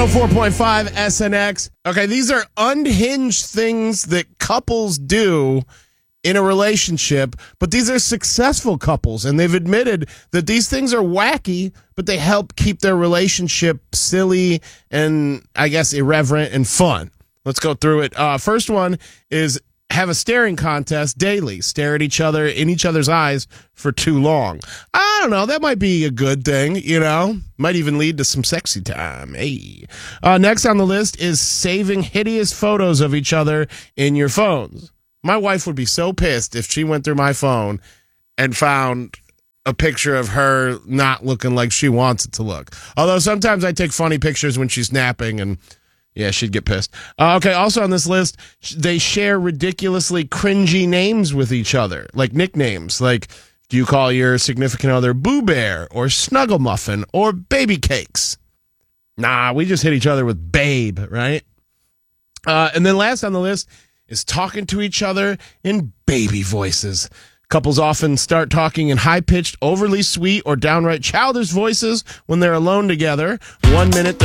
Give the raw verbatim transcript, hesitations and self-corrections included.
oh four point five S N X. Okay, these are unhinged things that couples do in a relationship, but these are successful couples, and they've admitted that these things are wacky, but they help keep their relationship silly and, I guess, irreverent and fun. Let's go through it. Uh, first one is have a staring contest daily. Stare at each other in each other's eyes for too long. I don't know. That might be a good thing, you know. Might even lead to some sexy time. Hey. Uh, next on the list is saving hideous photos of each other in your phones. My wife would be so pissed if she went through my phone and found a picture of her not looking like she wants it to look. Although sometimes I take funny pictures when she's napping, and yeah, she'd get pissed. Uh, okay, also on this list, they share ridiculously cringy names with each other, like nicknames. Like, do you call your significant other Boo Bear or Snuggle Muffin or Baby Cakes? Nah, we just hit each other with Babe, right? Uh, and then last on the list is talking to each other in baby voices. Couples often start talking in high-pitched, overly sweet, or downright childish voices when they're alone together. One minute